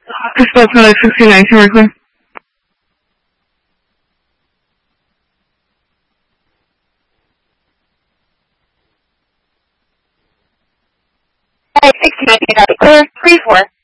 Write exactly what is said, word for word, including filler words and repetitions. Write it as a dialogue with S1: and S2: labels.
S1: Dispatch one sixty-nine, can we clear?
S2: sixty-nine, clear, three four.